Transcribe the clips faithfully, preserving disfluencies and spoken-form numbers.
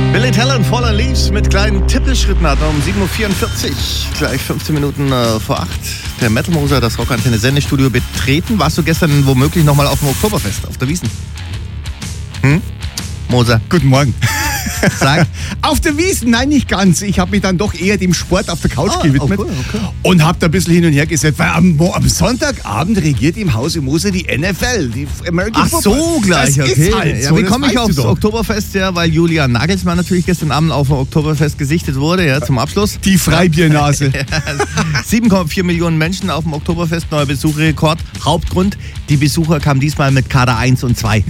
Billy Talent, Fallen Leaves mit kleinen Tippelschritten hat um sieben Uhr vierundvierzig, gleich fünfzehn Minuten äh, vor acht. Der Metal Moser, das Rockantenne Sendestudio betreten. Warst du gestern womöglich nochmal auf dem Oktoberfest, auf der Wiesn? Hm? Moser. Guten Morgen. Sag. Auf der Wiesn, nein, nicht ganz. Ich habe mich dann doch eher dem Sport auf der Couch Ah, gewidmet okay, okay. und habe da ein bisschen hin und her gesetzt, weil am, Mo- am Sonntagabend regiert im Hause Moser die N F L, die American Ach Football. so, gleich, das okay. Ist halt Ja, so, wie das komme ich weißt aufs du doch. Oktoberfest? Ja, weil Julian Nagelsmann natürlich gestern Abend auf dem Oktoberfest gesichtet wurde, ja, zum Abschluss. Die Freibiernase. sieben Komma vier Millionen Menschen auf dem Oktoberfest, neuer Besucherrekord. Hauptgrund, die Besucher kamen diesmal mit Kader eins und zwei.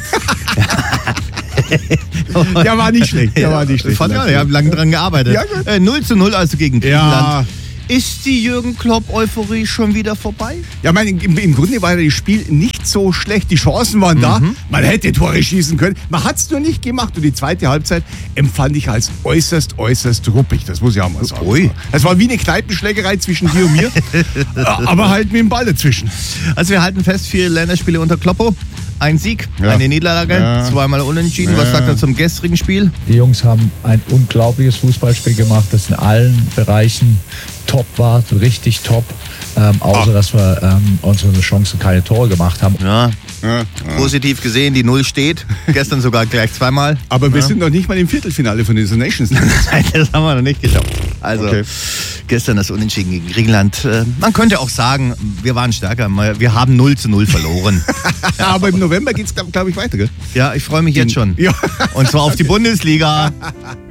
Der war nicht schlecht, der war nicht schlecht. Fand ich, ich habe lange dran gearbeitet. Ja, gut. äh, null zu null also gegen Ja. Griechenland. Ist die Jürgen Klopp-Euphorie schon wieder vorbei? Ja, mein, im, im Grunde war das Spiel nicht so schlecht. Die Chancen waren da. Man hätte Tore schießen können. Man hat es nur nicht gemacht. Und die zweite Halbzeit empfand ich als äußerst, äußerst ruppig. Das muss ich auch mal sagen. Ui. Es war wie eine Kneipenschlägerei zwischen dir und mir. Aber halt mit dem Ball dazwischen. Also wir halten fest, vier Länderspiele unter Kloppo. Ein Sieg, Ja. eine Niederlage, Ja. zweimal unentschieden. Was Ja. sagt er zum gestrigen Spiel? Die Jungs haben ein unglaubliches Fußballspiel gemacht, das in allen Bereichen top war, richtig top. Ähm, außer, dass wir ähm, unsere Chancen keine Tore gemacht haben. Ja, Ja. positiv gesehen, die Null steht. Gestern sogar gleich zweimal. Aber wir Ja. sind noch nicht mal im Viertelfinale von dieser Nations League. Nein, das haben wir noch nicht geschafft. Also Okay. gestern das Unentschieden gegen Griechenland. Äh, Man könnte auch sagen, wir waren stärker. Wir haben null zu null verloren. Aber im November geht es, glaube glaub ich, weiter, gell? Ja, ich freue mich jetzt schon. Ja. Und zwar auf die Bundesliga.